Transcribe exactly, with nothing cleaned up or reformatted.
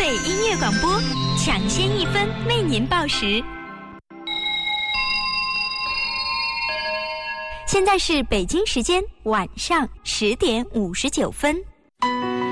北音乐广播，抢先一分为您报时。现在是北京时间晚上十点五十九分。